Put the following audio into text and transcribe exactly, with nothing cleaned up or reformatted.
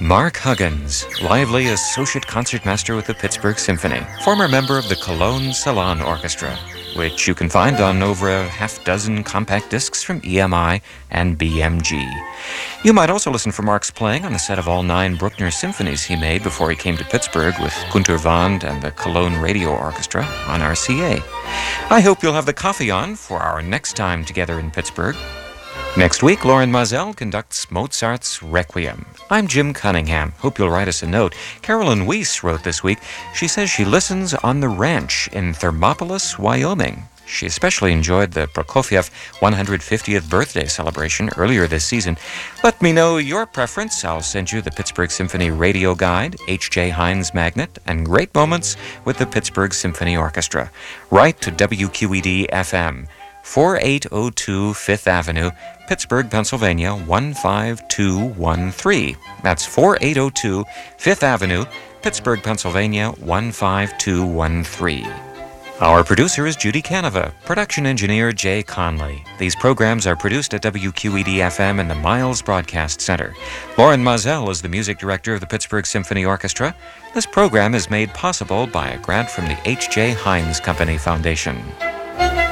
Mark Huggins, lively associate concertmaster with the Pittsburgh Symphony, former member of the Cologne Salon Orchestra, which you can find on over a half dozen compact discs from E M I and B M G. You might also listen for Mark's playing on the set of all nine Bruckner symphonies he made before he came to Pittsburgh with Günter Wand and the Cologne Radio Orchestra on R C A. I hope you'll have the coffee on for our next time together in Pittsburgh. Next week, Lauren Mazel conducts Mozart's Requiem. I'm Jim Cunningham. Hope you'll write us a note. Carolyn Weiss wrote this week. She says she listens on the ranch in Thermopolis, Wyoming. She especially enjoyed the Prokofiev one hundred fiftieth birthday celebration earlier this season. Let me know your preference. I'll send you the Pittsburgh Symphony Radio Guide, H J Heinz Magnet, and great moments with the Pittsburgh Symphony Orchestra. Write to W Q E D F M, forty-eight oh two Fifth Avenue, Pittsburgh, Pennsylvania, one five two one three. That's forty-eight oh two Fifth Avenue, Pittsburgh, Pennsylvania, one five two one three. Our producer is Judy Canova, production engineer Jay Conley. These programs are produced at W Q E D F M in the Miles Broadcast Center. Lauren Mazel is the music director of the Pittsburgh Symphony Orchestra. This program is made possible by a grant from the H J Heinz Company Foundation.